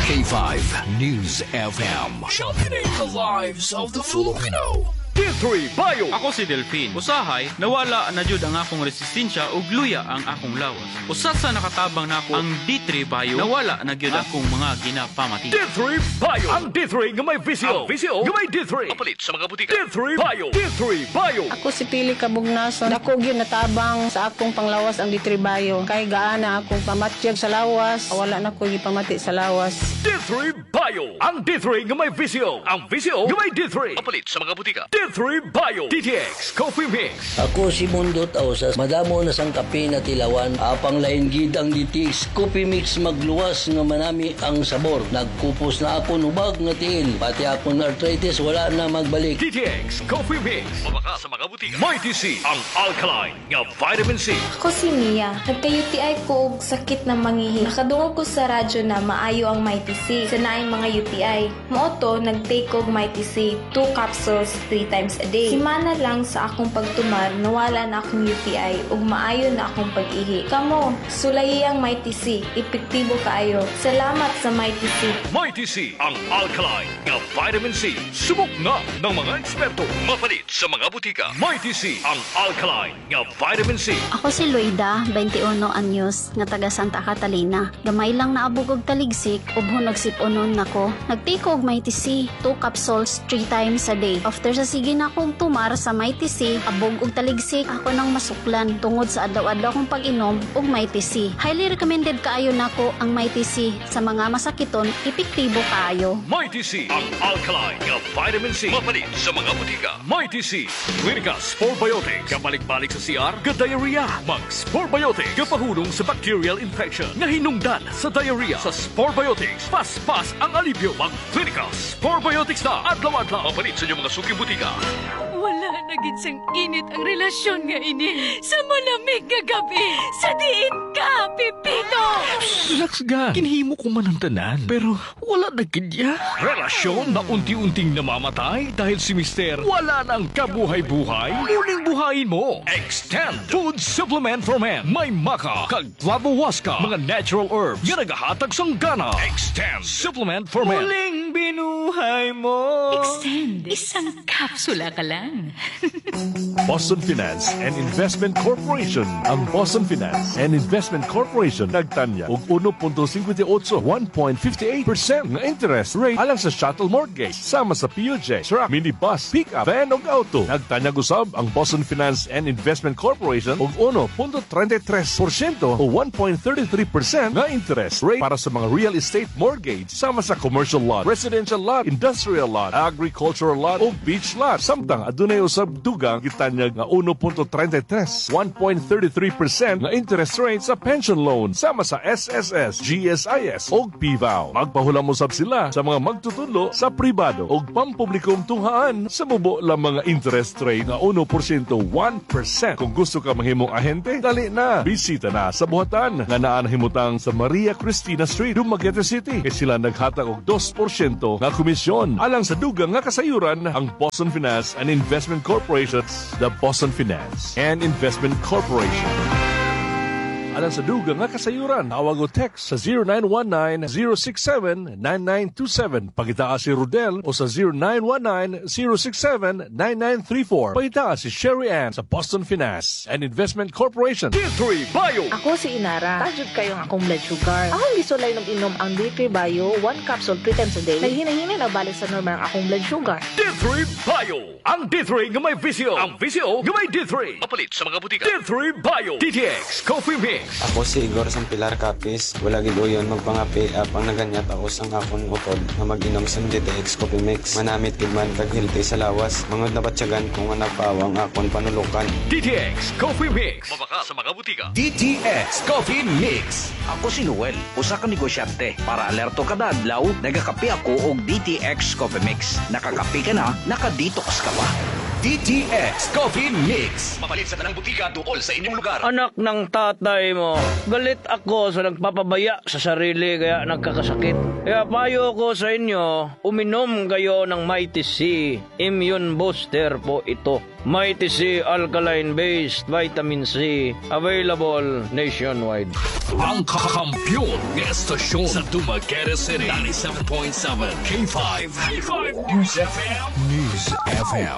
K5 News FM. Championing the lives of the Filipino. D3 Bio. Ako si Delphine. Usahay, nawala na jud ang akong resistensya ug luya ang akong lawas. Usat sa nakatabang nako ang D3 Bio, nawala na gyud akong mga ginapamati. D3 Bio. Ang D3 nga may visyo. Ang visyo nga may D3. Kapalit sa mga butika. D3 Bio. D3 Bio. Ako si Pili Kabugnason. Dako gyud natabang sa akong panglawas ang D3 Bio. Kay gaana akong pamatyag sa lawas, wala na ko gipamati sa lawas. D3 Bio. Ang D3 nga may visyo. Ang visyo nga may D3. Kapalit sa mga butika. D3 Bio. DTX Coffee Mix. Ako si Mundo Tausas. Madamo na sang kape na tilawan. Apang lain gid ang DTX Coffee Mix magluwas nga manami ang sabor. Nagkupos na ako nubag nga tiil. Pati ako na arthritis wala na magbalik. DTX Coffee Mix. Mabaka sa mga butika. Mighty C. Ang alkaline nga vitamin C. Ako si Mia. Nagka-UTI ko og sakit na mangihi. Nakadungog ko sa radyo na maayo ang Mighty C. Sa naing mga UTI. Mooto, nag-take og Mighty C. 2 capsules 3 times a day. Simana lang sa akong pagtumar, nawala na akong UTI ug maayo na akong pag-ihi. Kamo, sulayi ang Mighty C. Epektibo kaayo. Salamat sa Mighty C. Mighty C. Ang alkaline nga vitamin C. Subok na ng mga eksperto. Mapalit sa mga butika. Mighty C. Ang alkaline nga vitamin C. Ako si Luida, 21 anyos, nga taga Santa Catalina. Gamay lang naabog og taligsik, ubho nagsip-unon nako. Nagtiko og Mighty C, 2 capsules 3 times a day. After sa sige na akong tumar sa Mighty C, abog og taligsik, ako nang masuklan tungod sa adlaw-adlaw kong pag-inom og Mighty C. Highly recommended kaayo nako ang Mighty C. Sa mga masakiton, epektibo kaayo. Mighty C. Ang alkaline nga vitamin C. Mapalit sa mga butika. Mighty C. Clinica Sporbiotic. Kapalik-balik sa CR, ka-diarrhea. Mag Sporbiotic. Kapahulong sa bacterial infection. Nga hinungdan sa diarrhea. Sa Sporbiotics, pas-pas ang alibyo. Mag Clinica Sporbiotics na. Adlaw-adlaw. Mapalit sa inyong mga suking butika. Wala na gid sang init ang relasyon nga ini. Sa malamig nga gabi, sa diin ka, Pipino! Relax ga. Kinhimo ko man ang tanan. Pero wala na kanya. Relasyon na unti-unting namamatay dahil si Mister wala nang kabuhay-buhay. Muling buhayin mo. Extend Food Supplement for Men. May maka, kag flavowaska, mga natural herbs nga nagahatag sang gana. Extend Supplement for Men. Muling binuhay mo. Extend. Isang kapsula ka lang. Boston Finance and Investment Corporation. Ang Boston Finance and Investment Corporation nagtanya og 1.58, 1.58% nga interest rate alang sa shuttle mortgage sama sa PUJ, truck, minibus, pickup, van ug auto. Nagtanya usab ang Boston Finance and Investment Corporation og 1.33% o 1.33% nga interest rate para sa mga real estate mortgage sama sa commercial lot, residential lot, industrial lot, agricultural lot ug beach lot. Samtang adunay usab dugang gitanyag nga 1.33, 1.33% nga interest rate sa pension loan sama sa SSS, GSIS ug PVAW. Magpahulam usab sila sa mga magtutudlo sa pribado ug pampublikong tunghaan sa mubo lang mga interest rate nga 1%, 1%. Kung gusto ka mahimong ahente, dali na. Bisita na sa buhatan nga naa nahimutang sa Maria Cristina Street, Dumaguete City. Kay sila naghatag og 2% nga komisyon alang sa dugang nga kasayuran ang Boston Finance and Investment Corporation, the Boston Finance and Investment Corporation. Alang sa dugang nga kasayuran, tawag o text sa 0919-067-9927. Pagitaa si Rodel o sa 0919-067-9934. Pagitaa si Sherry Ann sa Boston Finance and Investment Corporation. D3 Bio. Ako si Inara. Tajud kayong akong blood sugar. Akong gisulay ng inom ang D3 Bio, 1 capsule 3 times a day. Naghina-hina na balik sa normal ang akong blood sugar. D3 Bio. Ang D3 nga may visyo. Ang visyo nga may D3. Mapalit sa mga butika. D3 Bio. DTX Coffee Mix. Ako si Igor sang Pilar Capis. Wala gid uyon magpangapi apang naganyat ako sang akong utod na mag-inom sa DTX Coffee Mix. Manamit gid man kag healthy sa lawas. Mangod na batsyagan kung nga napawang akon panulukan. DTX Coffee Mix. Mabaka sa mga butika. DTX Coffee Mix. Ako si Noel, usa ka negosyante. Para alerto kada adlaw, nagakape ako og DTX Coffee Mix. Nakakape ka na, nakadetox ka pa. DTX Coffee Mix. Mapalit sa tanang butika dool sa inyong lugar. Anak ng tatay mo, galit ako sa nagpapabaya sa sarili kaya nagkakasakit. Kaya payo ko sa inyo, uminom kayo ng Mighty C. Immune Booster po ito. Mighty C Alkaline-based Vitamin C. Available nationwide. Ang kakampiyon ng estasyon sa Dumaguete City. 97.7 K5 News FM.